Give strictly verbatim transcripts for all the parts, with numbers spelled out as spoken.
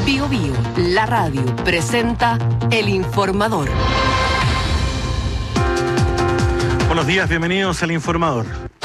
Bio Bio, la radio, presenta El Informador. Buenos días, bienvenidos al Informador.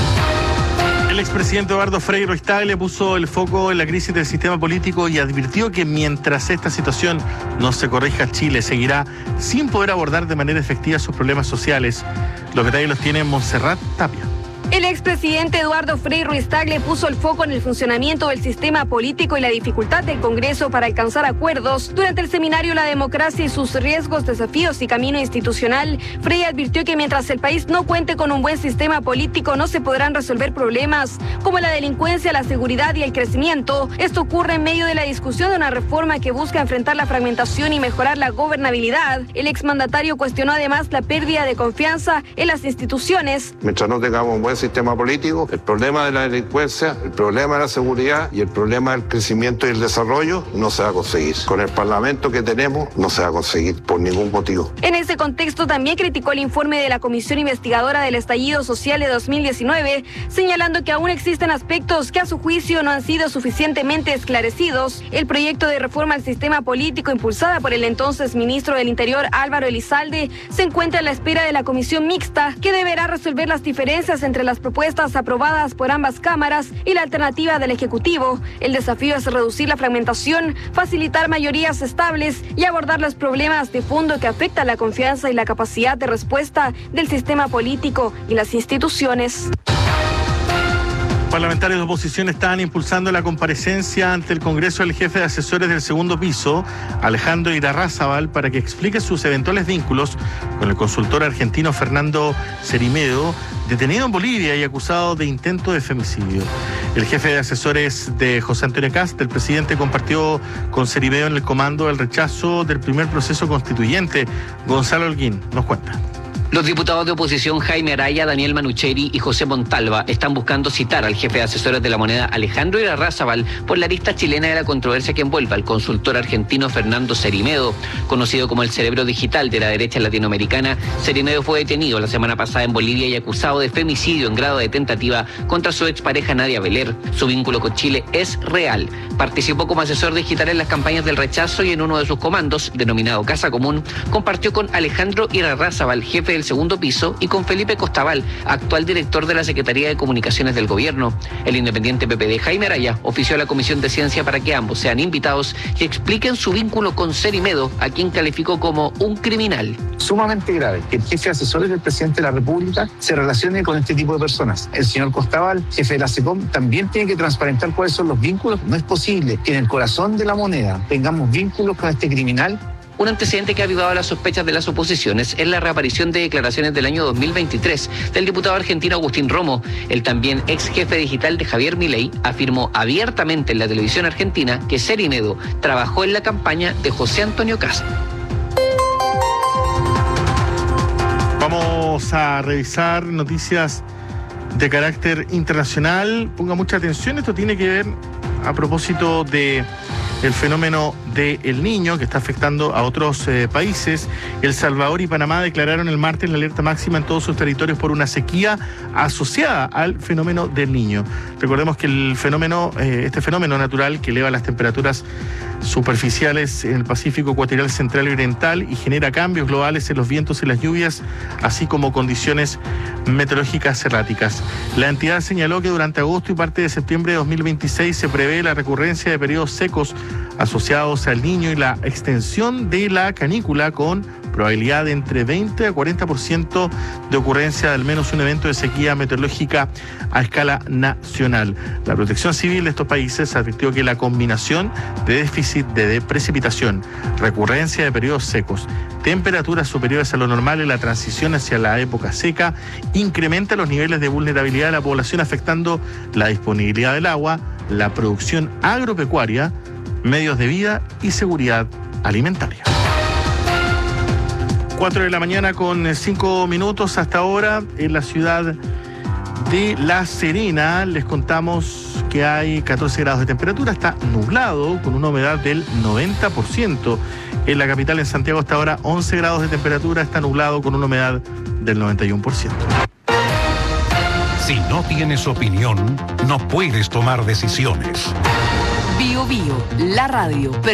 El expresidente Eduardo Frei Ruiz-Tagle puso el foco en la crisis del sistema político y advirtió que mientras esta situación no se corrija, Chile seguirá sin poder abordar de manera efectiva sus problemas sociales. Los detalles los tiene Montserrat Tapia. El expresidente Eduardo Frei Ruiz-Tagle puso el foco en el funcionamiento del sistema político y la dificultad del Congreso para alcanzar acuerdos. Durante el seminario La democracia y sus riesgos, desafíos y camino institucional, Frei advirtió que mientras el país no cuente con un buen sistema político, no se podrán resolver problemas como la delincuencia, la seguridad y el crecimiento. Esto ocurre en medio de la discusión de una reforma que busca enfrentar la fragmentación y mejorar la gobernabilidad. El exmandatario cuestionó además la pérdida de confianza en las instituciones. Mientras no tengamos un buen sistema político, el problema de la delincuencia, el problema de la seguridad y el problema del crecimiento y el desarrollo no se va a conseguir. Con el Parlamento que tenemos no se va a conseguir por ningún motivo. En ese contexto también criticó el informe de la Comisión Investigadora del Estallido Social de dos mil diecinueve, señalando que aún existen aspectos que a su juicio no han sido suficientemente esclarecidos. El proyecto de reforma al sistema político impulsada por el entonces ministro del Interior Álvaro Elizalde se encuentra a la espera de la comisión mixta que deberá resolver las diferencias entre las propuestas aprobadas por ambas cámaras y la alternativa del Ejecutivo. El desafío es reducir la fragmentación, facilitar mayorías estables y abordar los problemas de fondo que afectan la confianza y la capacidad de respuesta del sistema político y las instituciones. Parlamentarios de oposición estaban impulsando la comparecencia ante el Congreso del jefe de asesores del segundo piso, Alejandro Irarrázaval, para que explique sus eventuales vínculos con el consultor argentino Fernando Cerimedo, detenido en Bolivia y acusado de intento de femicidio. El jefe de asesores de José Antonio Kast, el presidente, compartió con Cerimedo en el comando el rechazo del primer proceso constituyente. Gonzalo Holguín nos cuenta. Los diputados de oposición Jaime Araya, Daniel Manucheri y José Montalva están buscando citar al jefe de asesores de la moneda Alejandro Irarrázaval por la arista chilena de la controversia que envuelve al consultor argentino Fernando Cerimedo. Conocido como el cerebro digital de la derecha latinoamericana, Cerimedo fue detenido la semana pasada en Bolivia y acusado de femicidio en grado de tentativa contra su expareja Nadia Beler. Su vínculo con Chile es real. Participó como asesor digital en las campañas del rechazo y en uno de sus comandos, denominado Casa Común, compartió con Alejandro Irarrázaval, jefe del segundo piso, y con Felipe Costaval, actual director de la Secretaría de Comunicaciones del Gobierno. El independiente P P D Jaime Araya ofició a la Comisión de Ciencia para que ambos sean invitados y expliquen su vínculo con Cerimedo, a quien calificó como un criminal. Sumamente grave que el jefe de asesores del presidente de la República se relacione con este tipo de personas. El señor Costaval, jefe de la SECOM, también tiene que transparentar cuáles son los vínculos. No es posible que en el corazón de la moneda tengamos vínculos con este criminal. Un antecedente que ha avivado las sospechas de las oposiciones es la reaparición de declaraciones del año dos mil veintitrés del diputado argentino Agustín Romo. El también ex jefe digital de Javier Milei afirmó abiertamente en la televisión argentina que Cerimedo trabajó en la campaña de José Antonio Kast. Vamos a revisar noticias de carácter internacional. Ponga mucha atención, esto tiene que ver a propósito de el fenómeno de El Niño, que está afectando a otros eh, países. El Salvador y Panamá declararon el martes la alerta máxima en todos sus territorios por una sequía asociada al fenómeno del Niño. Recordemos que el fenómeno, eh, este fenómeno natural que eleva las temperaturas superficiales en el Pacífico Ecuatorial Central y Oriental y genera cambios globales en los vientos y las lluvias, así como condiciones meteorológicas erráticas. La entidad señaló que durante agosto y parte de septiembre de dos mil veintiséis se prevé la recurrencia de periodos secos asociados al Niño y la extensión de la canícula con probabilidad de entre veinte a cuarenta por ciento de ocurrencia de al menos un evento de sequía meteorológica a escala nacional. La Protección Civil de estos países advirtió que la combinación de déficit de precipitación, recurrencia de periodos secos, temperaturas superiores a lo normal en la transición hacia la época seca, incrementa los niveles de vulnerabilidad de la población, afectando la disponibilidad del agua, la producción agropecuaria, medios de vida y seguridad alimentaria. cuatro de la mañana con cinco minutos hasta ahora en la ciudad de La Serena. Les contamos que hay catorce grados de temperatura, está nublado con una humedad del noventa por ciento. En la capital, en Santiago, hasta ahora once grados de temperatura, está nublado con una humedad del noventa y uno por ciento. Si no tienes opinión, no puedes tomar decisiones. Bio Bio, la radio.